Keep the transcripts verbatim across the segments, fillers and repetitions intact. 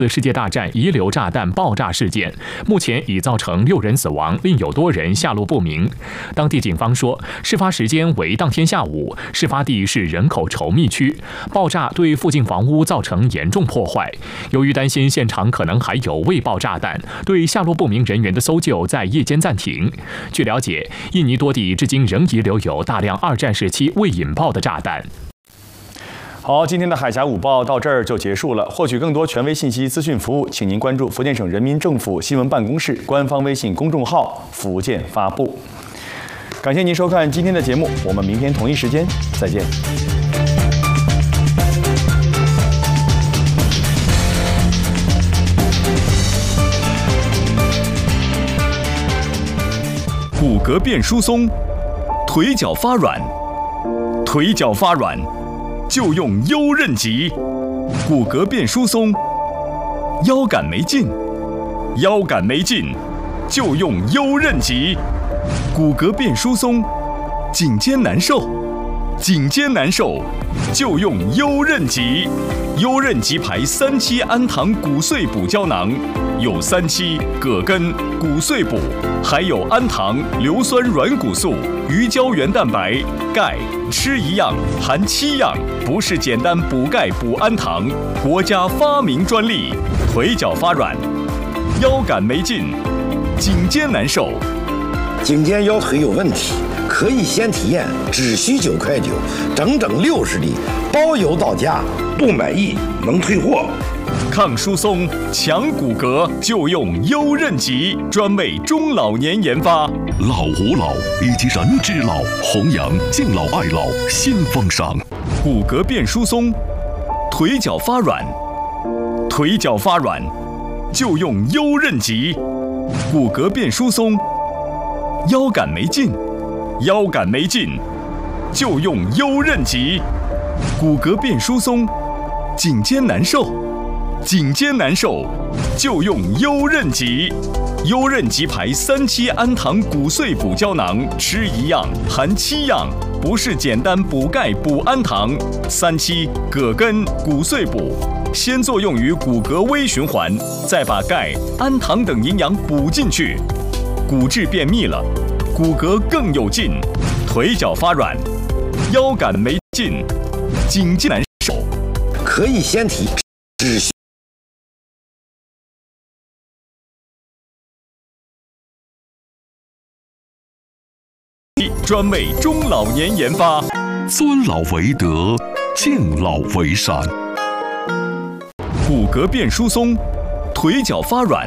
世界大战遗留炸弹爆炸事件，目前已造成六人死亡，另有多人下落不明。当地警方说，事发时间为当天下午，事发地是人口稠密区，爆炸对附近房屋造成严重破坏。由于担心现场可能还有未爆炸弹，对下落不明人员的搜救在夜间暂停。据了解，印尼多地至今仍遗留有大量二战时期未引爆的炸弹。 好，今天的海峡午报到这儿就结束了。获取更多权威信息、资讯服务，请您关注福建省人民政府新闻办公室官方微信公众号“福建发布”。感谢您收看今天的节目，我们明天同一时间再见。 骨骼变疏松，腿脚发软，腿脚发软。就用优韧脊，骨骼变疏松；腰杆没劲，腰杆没劲，就用优韧脊，骨骼变疏松；颈肩难受，颈肩难受，就用优韧脊。优韧脊牌三七氨糖骨碎补胶囊，有三七、葛根、骨碎补，还有氨糖、硫酸软骨素、鱼胶原蛋白、钙，吃一样含七样，不是简单补钙补氨糖，国家发明专利。腿脚发软，腰杆没劲，颈肩难受， 颈肩腰腿有问题，可以先体验，只需九块九，整整六十粒，包邮到家，不满意能退货。 抗疏松、强骨骼，就用优韧脊，专为中老年研发。 老吾老以及人之老，弘扬敬老爱老新风尚。 骨骼变疏松，腿脚发软，腿脚发软，就用优韧脊。骨骼变疏松，腰杆没劲，腰杆没劲，就用优韧脊。骨骼变疏松，颈肩难受。颈肩难受，就用优韧脊。优韧脊牌三七氨糖骨碎补胶囊，吃一样含七样，不是简单补钙补氨糖。三七、葛根、骨碎补，先作用于骨骼微循环，再把钙、氨糖等营养补进去，骨质变密了，骨骼更有劲，腿脚发软，腰杆没劲，颈肩难受， 可以先提，只需。 专为中老年研发， 尊老为德，敬老为善。 骨骼变疏松，腿脚发软，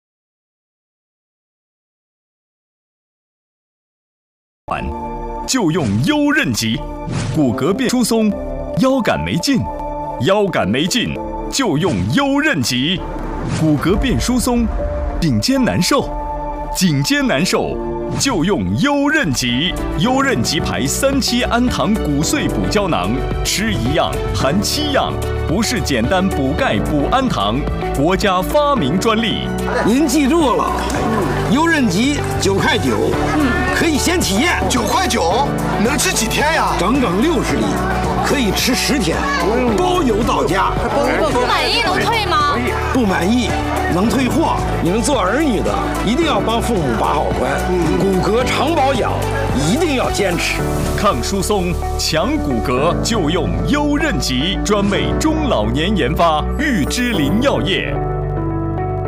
就用优韧脊。骨骼变疏松，腰杆没劲，腰杆没劲，就用优韧脊。骨骼变疏松，颈肩难受，颈肩难受，就用优韧脊。优韧脊牌三七氨糖骨碎补胶囊，吃一样含七样，不是简单补钙补氨糖，国家发明专利。 您记住了，优韧脊九块九，嗯，可以先体验。 九块九能吃几天呀？ 整整六十粒，可以吃十天，包邮到家。 不满意能退吗？ 不满意能退货。你们做儿女的一定要帮父母把好关，骨骼常保养一定要坚持。 抗疏松、强骨骼，就用优韧脊，专为中老年研发。玉芝林药业。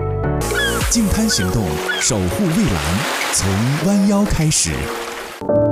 净滩行动，守护蔚蓝，从弯腰开始。